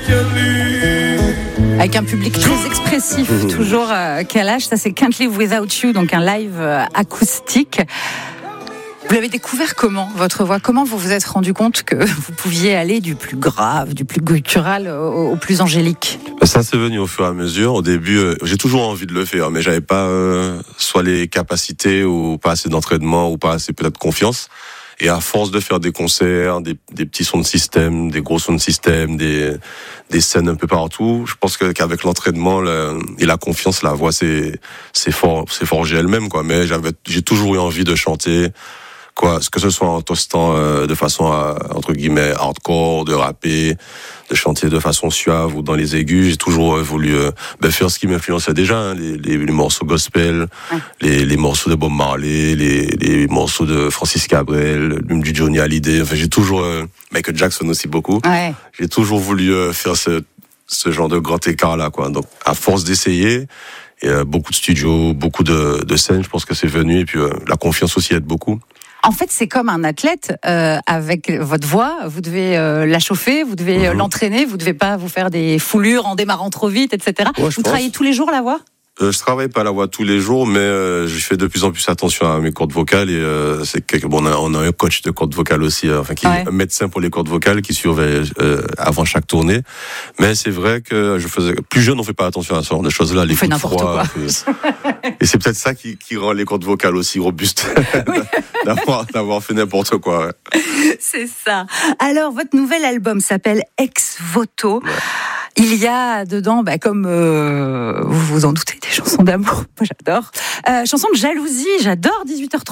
Avec un public très expressif, toujours Kalash. Ça, c'est Can't Live Without You, donc un live acoustique. Vous l'avez découvert comment, votre voix? Comment vous vous êtes rendu compte que vous pouviez aller du plus grave, du plus guttural au plus angélique? Ça, c'est venu au fur et à mesure. Au début, j'ai toujours envie de le faire, mais j'avais pas soit les capacités ou pas assez d'entraînement ou pas assez peut-être confiance. Et à force de faire des concerts, des petits sons de système, des gros sons de système, des scènes un peu partout, je pense qu'avec l'entraînement et la confiance, la voix c'est forgé elle-même, quoi. Mais j'ai toujours eu envie de chanter, quoi, que ce soit en toastant de façon entre guillemets hardcore, de rapper, de chanter de façon suave ou dans les aigus. J'ai toujours voulu faire ce qui m'influençait déjà, hein, les morceaux gospel, les morceaux de Bob Marley, les morceaux de Francis Cabrel, même du Johnny Hallyday. Enfin, j'ai toujours Michael Jackson aussi beaucoup. Ouais. J'ai toujours voulu faire ce genre de grand écart là, quoi. Donc à force d'essayer, et beaucoup de studios, beaucoup de scènes, je pense que c'est venu, et puis la confiance aussi aide beaucoup. En fait, c'est comme un athlète avec votre voix. Vous devez la chauffer, vous devez l'entraîner, vous ne devez pas vous faire des foulures en démarrant trop vite, etc. Ouais, vous travaillez tous les jours la voix? Je travaille pas la voix tous les jours, mais je fais de plus en plus attention à mes cordes vocales, et on a un coach de cordes vocales aussi, qui est un médecin pour les cordes vocales qui surveille avant chaque tournée. Mais c'est vrai que plus jeune, on fait pas attention à ce genre de choses-là, les coups de froid. Et c'est peut-être ça qui rend les cordes vocales aussi robustes, d'avoir fait n'importe quoi. Ouais. C'est ça. Alors, votre nouvel album s'appelle Ex Voto. Ouais. Il y a dedans, comme vous vous en doutez, des chansons d'amour. Moi, j'adore. Chansons de jalousie, j'adore 18h30.